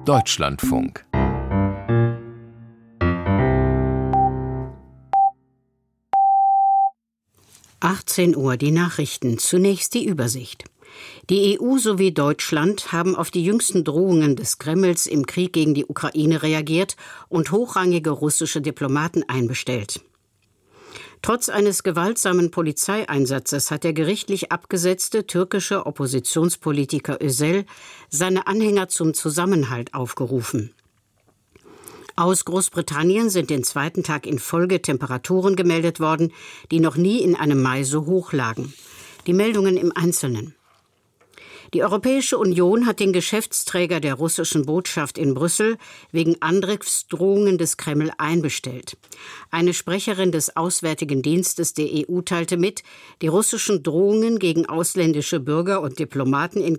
Deutschlandfunk. Uhr, die Nachrichten. Zunächst die Übersicht. Die EU sowie Deutschland haben auf die jüngsten Drohungen des Kremls im Krieg gegen die Ukraine reagiert und hochrangige russische Diplomaten einbestellt. Trotz eines gewaltsamen Polizeieinsatzes hat der gerichtlich abgesetzte türkische Oppositionspolitiker Özel seine Anhänger zum Zusammenhalt aufgerufen. Aus Großbritannien sind den zweiten Tag in Folge Temperaturen gemeldet worden, die noch nie in einem Mai so hoch lagen. Die Meldungen im Einzelnen. Die Europäische Union hat den Geschäftsträger der russischen Botschaft in Brüssel wegen Angriffsdrohungen des Kreml einbestellt. Eine Sprecherin des Auswärtigen Dienstes der EU teilte mit, die russischen Drohungen gegen ausländische Bürger und Diplomaten in